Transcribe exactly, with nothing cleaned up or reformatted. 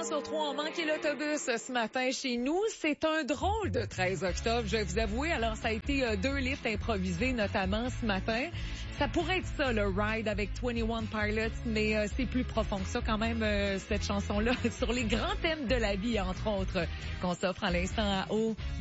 sur trois ont manqué l'autobus ce matin chez nous. C'est un drôle de treize octobre, je vais vous avouer. Alors, ça a été euh, deux lifts improvisés, notamment ce matin. Ça pourrait être ça, le ride avec vingt et un Pilots, mais euh, c'est plus profond que ça quand même, euh, cette chanson-là, sur les grands thèmes de la vie, entre autres, qu'on s'offre à l'instant à haut.